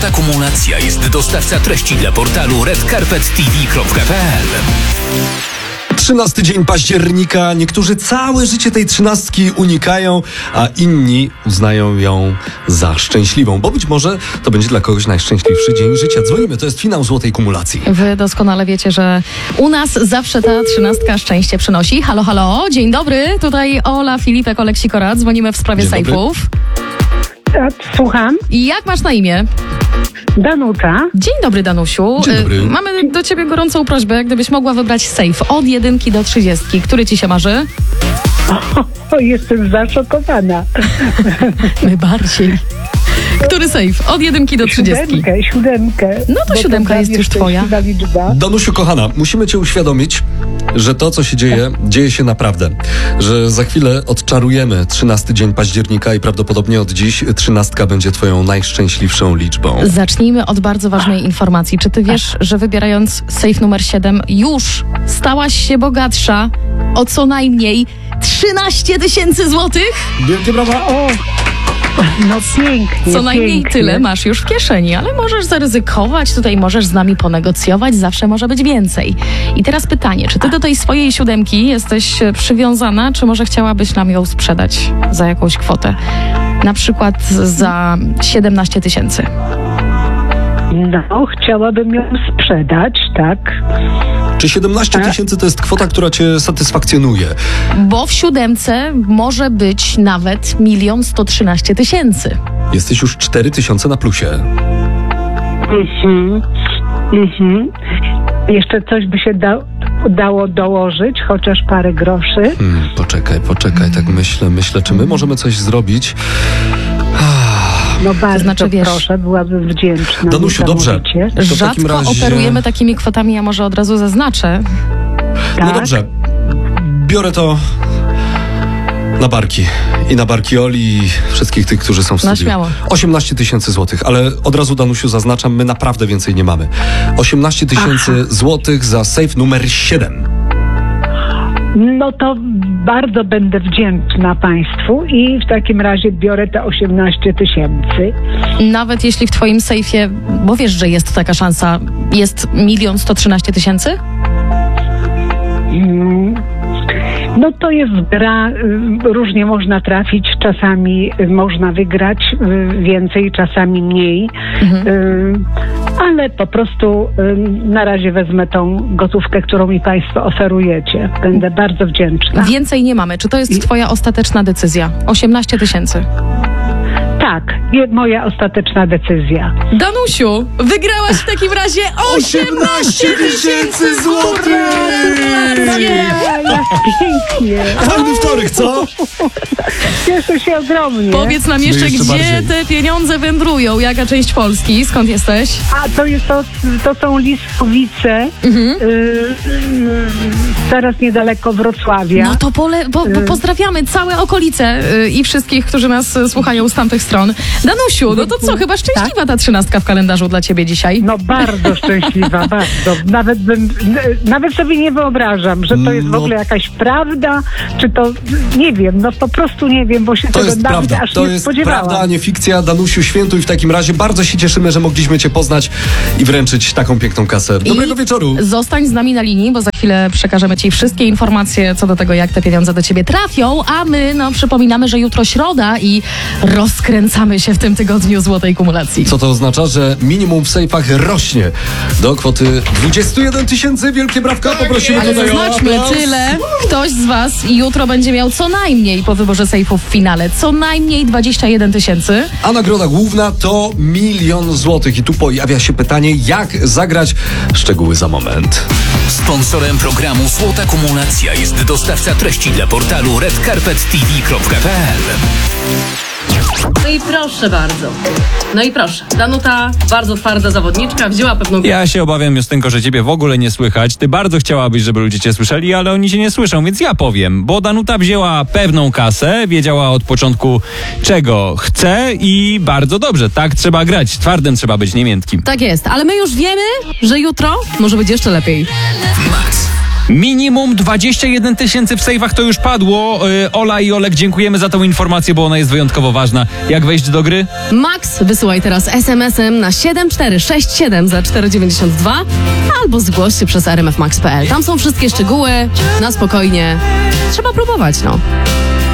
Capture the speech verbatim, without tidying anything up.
Złota Kumulacja jest dostawca treści dla portalu red carpet t v kropka p l. trzynasty dzień października. Niektórzy całe życie tej trzynastki unikają, a inni uznają ją za szczęśliwą, bo być może to będzie dla kogoś najszczęśliwszy dzień życia. Dzwonimy, to jest finał Złotej Kumulacji. Wy doskonale wiecie, że u nas zawsze ta trzynastka szczęście przynosi. Halo, halo, dzień dobry. Tutaj Ola, Filipek, Oleksikorat. Dzwonimy w sprawie Dzień sejfów. Słucham. I jak masz na imię? Danuta. Dzień dobry, Danusiu. Dzień dobry. Y, Mamy do ciebie gorącą prośbę, gdybyś mogła wybrać sejf od jedynki do trzydziestki. Który ci się marzy? O, jestem zaszokowana. Najbardziej. Który sejf? Od jedynki do trzydziestki. Siódemkę, siódemkę. No to Bo siódemka dla jest mnie już twoja. szczęśliwa liczba. Danusiu, kochana, musimy cię uświadomić, że to, co się dzieje, dzieje się naprawdę. Że za chwilę odczarujemy trzynasty dzień października i prawdopodobnie od dziś trzynastka będzie twoją najszczęśliwszą liczbą. Zacznijmy od bardzo ważnej informacji. Czy ty wiesz, że wybierając sejf numer siedem już stałaś się bogatsza o co najmniej trzynaście tysięcy złotych? Wielkie brawa! O, no pięknie, Co najmniej pięknie. tyle masz już w kieszeni, ale możesz zaryzykować, tutaj możesz z nami ponegocjować, zawsze może być więcej. I teraz pytanie, czy ty do tej swojej siódemki jesteś przywiązana, czy może chciałabyś nam ją sprzedać za jakąś kwotę? Na przykład za siedemnaście tysięcy. No, chciałabym ją sprzedać, tak. Czy siedemnaście tysięcy to jest kwota, która cię satysfakcjonuje? Bo w siódemce może być nawet milion sto trzynaście tysięcy. Jesteś już cztery tysiące na plusie. Mhm. Mhm. Jeszcze coś by się da, dało dołożyć, chociaż parę groszy. Hmm, poczekaj, poczekaj, tak myślę, myślę, czy my możemy coś zrobić? No bardzo znaczy, wiesz, proszę, byłabym wdzięczna. Danusiu, dobrze. niesamowicie. To w takim Rzadko razie- operujemy takimi kwotami, ja może od razu zaznaczę. No Tak. dobrze, biorę to na barki. I na barki Oli i wszystkich tych, którzy są w No, studiu. śmiało. osiemnaście tysięcy złotych, ale od razu, Danusiu, zaznaczam, my naprawdę więcej nie mamy. osiemnaście tysięcy złotych za safe numer siedem. No to bardzo będę wdzięczna Państwu i w takim razie biorę te osiemnaście tysięcy. Nawet jeśli w twoim sejfie, bo wiesz, że jest taka szansa, jest milion sto trzynaście tysięcy? Mm. No to jest gra, y, różnie można trafić, czasami y, można wygrać y, więcej, czasami mniej, Mhm. y, ale po prostu y, na razie wezmę tą gotówkę, którą mi Państwo oferujecie. Będę bardzo wdzięczna. Więcej nie mamy. Czy to jest twoja ostateczna decyzja? osiemnaście tysięcy. Tak, je, moja ostateczna decyzja. Danusiu, wygrałaś w takim razie osiemnaście tysięcy złotych! Jak pięknie! Fajny wtorek, co? Cieszę się ogromnie. Powiedz nam jeszcze, jeszcze gdzie bardziej. te pieniądze wędrują? Jaka część Polski? Skąd jesteś? A to jest to, to są Liskowice, Mhm. y, y, zaraz niedaleko Wrocławia. No to pole, po, po, pozdrawiamy całe okolice y, i wszystkich, którzy nas y, słuchają z tamtych stron. Danusiu, no to co, chyba szczęśliwa ta trzynastka w kalendarzu dla ciebie dzisiaj. No bardzo szczęśliwa, bardzo. Nawet, bym, nawet sobie nie wyobrażam, że to jest w No. ogóle jakaś prawda, czy to, nie wiem, no po prostu nie wiem, bo się To tego jest nawet prawda, aż to nie jest spodziewałam. prawda, a nie fikcja. Danusiu, świętuj w takim razie. Bardzo się cieszymy, że mogliśmy cię poznać i wręczyć taką piękną kasę. Dobrego I wieczoru. Zostań z nami na linii, bo za chwilę przekażemy ci wszystkie informacje co do tego, jak te pieniądze do ciebie trafią, a my, no, przypominamy, że jutro środa i rozkręcamy się w tym tygodniu Złotej Kumulacji. Co to oznacza, że minimum w sejfach rośnie do kwoty dwadzieścia jeden tysięcy. Wielkie brawka, poprosimy Ale tutaj o zaznaczmy aplauz. tyle, ktoś z was jutro będzie miał co najmniej po wyborze sejfów w finale, co najmniej dwadzieścia jeden tysięcy. A nagroda główna to milion złotych. I tu pojawia się pytanie, jak zagrać? Szczegóły za moment. Sponsorem programu Złota Kumulacja jest dostawca treści dla portalu red carpet t v kropka p l. No i proszę bardzo. No i proszę. Danuta, bardzo twarda zawodniczka, wzięła pewną... Ja się obawiam, Justynko, że ciebie w ogóle nie słychać. Ty bardzo chciałabyś, żeby ludzie cię słyszeli, ale oni cię nie słyszą, więc ja powiem. Bo Danuta wzięła pewną kasę, wiedziała od początku, czego chce i bardzo dobrze. Tak trzeba grać. Twardym trzeba być, nie miętkim. Tak jest, ale my już wiemy, że jutro może być jeszcze lepiej. Max. Minimum dwadzieścia jeden tysięcy w sejwach to już padło. Yy, Ola i Olek, dziękujemy za tą informację, bo ona jest wyjątkowo ważna. Jak wejść do gry? Max, wysyłaj teraz es em esem na siedem cztery sześć siedem za cztery dziewięćdziesiąt dwa albo zgłoś się przez r m f max kropka p l. Tam są wszystkie szczegóły, na spokojnie. Trzeba próbować, no.